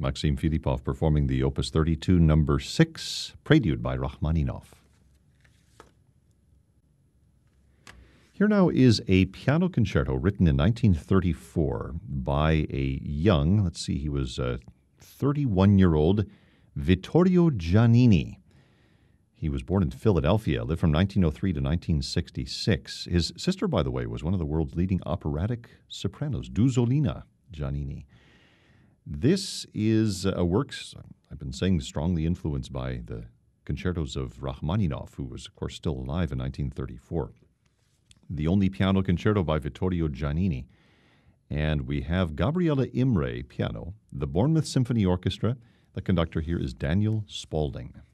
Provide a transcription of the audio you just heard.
Maxim Filipov performing the Opus 32 number 6, Prelude by Rachmaninoff. Here now is a piano concerto written in 1934 by a young, he was 31-year-old Vittorio Giannini. He was born in Philadelphia, lived from 1903 to 1966. His sister, by the way, was one of the world's leading operatic sopranos, Dusolina Giannini. This is a work, I've been saying, strongly influenced by the concertos of Rachmaninoff, who was, of course, still alive in 1934. The only piano concerto by Vittorio Giannini. And we have Gabriela Imre, piano, the Bournemouth Symphony Orchestra. The conductor here is Daniel Spaulding.